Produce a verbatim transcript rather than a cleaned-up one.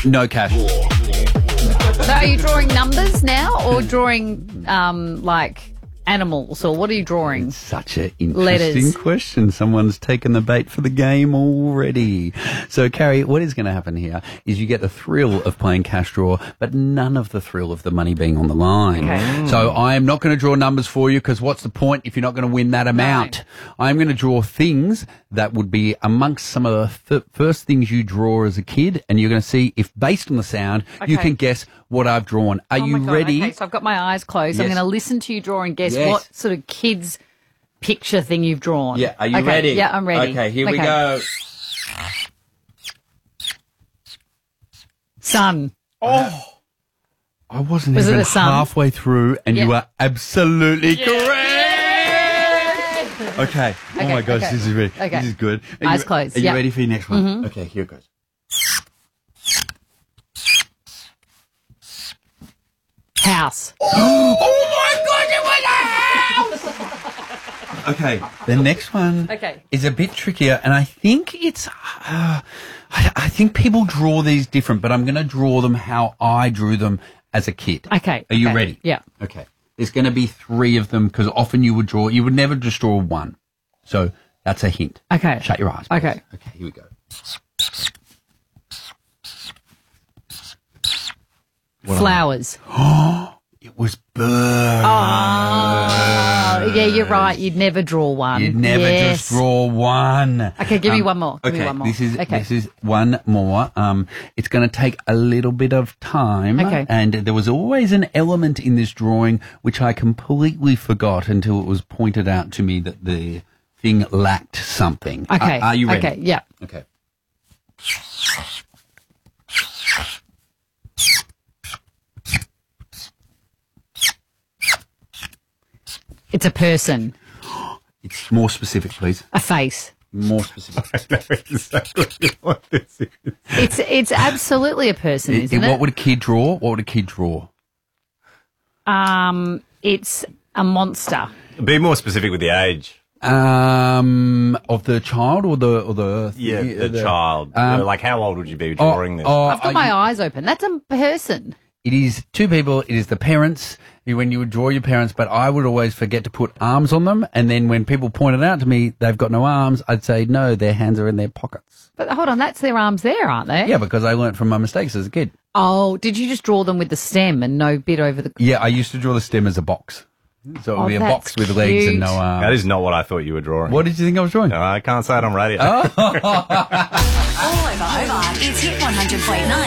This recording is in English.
No cash. So are you drawing numbers now or drawing um, like animals, or what are you drawing? It's such an interesting Letters. question. Someone's taken the bait for the game already. So, Carrie, what is going to happen here is you get the thrill of playing cash draw, but none of the thrill of the money being on the line. Okay. So I am not going to draw numbers for you, because what's the point if you're not going to win that amount? No. I'm going to draw things that would be amongst some of the f- first things you draw as a kid, and you're going to see if, based on the sound, Okay. you can guess what I've drawn. Are Oh you my God. ready? Okay, so I've got my eyes closed. I'm Yes. going to listen to you draw and guess Yes. what sort of kids picture thing you've drawn. Yeah, are you Okay, ready? Yeah, I'm ready. Okay, here we Okay. go. Sun. Oh, I wasn't Was it even a sun? halfway through, and Yeah. you are absolutely correct. Okay. Oh Okay, my gosh, okay. this is really, Okay. this is good. Are Eyes you, closed, Are you yeah. ready for your next one? Mhm. Okay, here it goes. House. Oh my God, it was a house! Okay, the next one Okay. is a bit trickier, and I think it's, uh, I, I think people draw these different, but I'm going to draw them how I drew them as a kid. Okay. Are you okay. ready? Yeah. Okay. There's going to be three of them, because often you would draw, you would never just draw one. So that's a hint. Okay. Shut your eyes, please. Okay. Okay, here we go. Flowers. It was birds. Oh, yeah, you're right. You'd never draw one. You'd never Yes. just draw one. Okay, give me Um, one more. Give okay, me one more. this is Okay. this is one more. Um, it's going to take a little bit of time. Okay. And there was always an element in this drawing which I completely forgot until it was pointed out to me that the thing lacked something. Okay. Are, are you ready? Okay, yeah. Okay. It's a person. It's more specific, please. A face. More specific. I know exactly what this is. It's it's absolutely a person, It- isn't what it? would a kid draw? What would a kid draw? Um, it's a monster. Be more specific with the age. Um, of the child or the or the Yeah, the, the- child. um, like, how old would you be drawing this? oh, I've got are my you- eyes open. That's a person. It is two people. It is the parents. You- When you would draw your parents, but I would always forget to put arms on them. And then when people pointed out to me they've got no arms, I'd say no, their hands are in their pockets. But hold on, that's their arms there, aren't they? Yeah, because I learnt from my mistakes as a kid. Oh, did you just draw them with the stem and no bit over the... Yeah, I used to draw the stem as a box. So it would Oh, be a that's box with legs and no cute. arms. That is not what I thought you were drawing. What did you think I was drawing? No, I can't say it on radio. All over, over. It's Hit one hundred point nine.